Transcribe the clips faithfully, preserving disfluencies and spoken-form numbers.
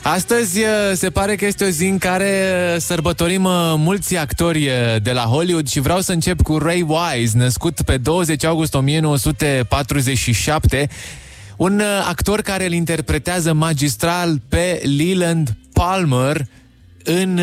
Astăzi se pare că este o zi în care sărbătorim mulți actori de la Hollywood și vreau să încep cu Ray Wise, născut pe douăzeci august o mie nouă sute patruzeci și șapte, un actor care îl interpretează magistral pe Leland Palmer, în,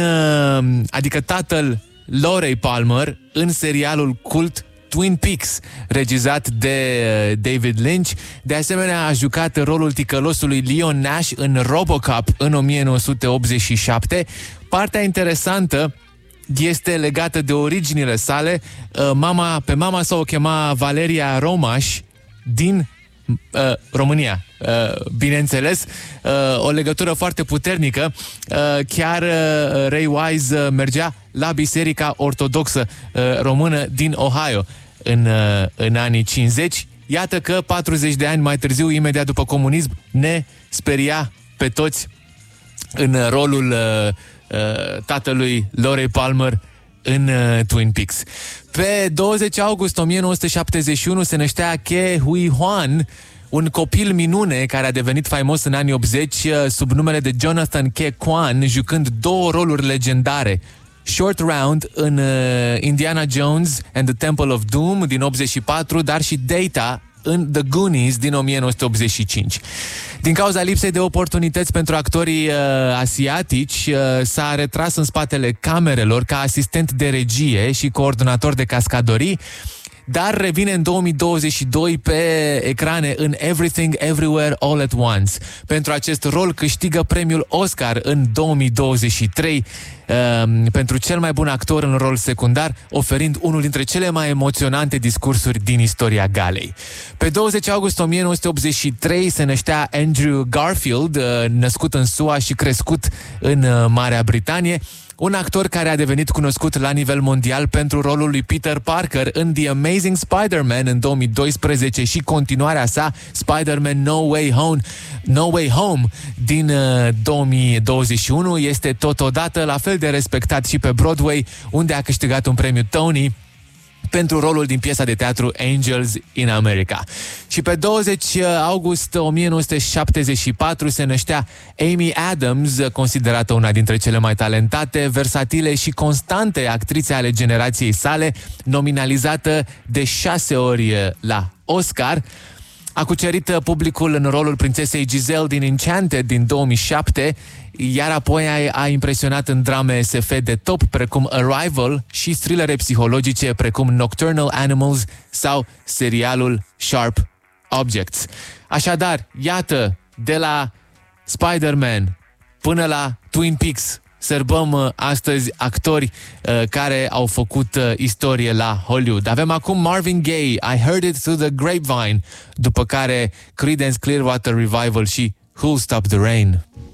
adică tatăl Laurey Palmer, în serialul cult Twin Peaks, regizat de David Lynch. De asemenea, a jucat rolul ticălosului Leon Nash în RoboCop în o mie nouă sute optzeci și șapte. Partea interesantă este legată de originile sale. Mama, pe mama sa o chema Valeria Romaș din uh, România. Uh, bineînțeles, uh, o legătură foarte puternică. Uh, chiar uh, Ray Wise uh, mergea la Biserica Ortodoxă uh, Română din Ohio în, uh, în anii cincizeci. Iată că patruzeci de ani mai târziu, imediat după comunism, ne speria pe toți în rolul uh, uh, tatălui Laurey Palmer în uh, Twin Peaks. Pe douăzeci august o mie nouă sute șaptezeci și unu se năștea Ke Huy Quan, un copil minune care a devenit faimos în anii optzeci sub numele de Jonathan Ke Quan, jucând două roluri legendare: Short Round în uh, Indiana Jones and the Temple of Doom din optzeci și patru, dar și Data în The Goonies din o mie nouă sute optzeci și cinci. Din cauza lipsei de oportunități pentru actorii uh, asiatici, uh, s-a retras în spatele camerelor ca asistent de regie și coordonator de cascadorii, dar revine în două mii douăzeci și doi pe ecrane în Everything Everywhere All at Once. Pentru acest rol câștigă premiul Oscar în două mii douăzeci și trei uh, pentru cel mai bun actor în rol secundar, oferind unul dintre cele mai emoționante discursuri din istoria galei. Pe douăzeci august o mie nouă sute optzeci și trei se năștea Andrew Garfield, uh, născut în S U A și crescut în uh, Marea Britanie. Un actor care a devenit cunoscut la nivel mondial pentru rolul lui Peter Parker în The Amazing Spider-Man în două mii doisprezece și continuarea sa Spider-Man No Way Home, No Way Home din uh, două mii douăzeci și unu. Este totodată la fel de respectat și pe Broadway, unde a câștigat un premiu Tony pentru rolul din piesa de teatru Angels in America. Și pe douăzeci august o mie nouă sute șaptezeci și patru se năștea Amy Adams, considerată una dintre cele mai talentate, versatile și constante actrițe ale generației sale, nominalizată de șase ori la Oscar. A cucerit publicul în rolul prințesei Giselle din Enchanted din două mii șapte, iar apoi a, a impresionat în drame S F de top precum Arrival și thrillere psihologice precum Nocturnal Animals sau serialul Sharp Objects. Așadar, iată, de la Spider-Man până la Twin Peaks, sărbăm astăzi actori uh, care au făcut uh, istorie la Hollywood. Avem acum Marvin Gaye, I Heard It Through the Grapevine, după care Creedence Clearwater Revival și Who'll Stop the Rain.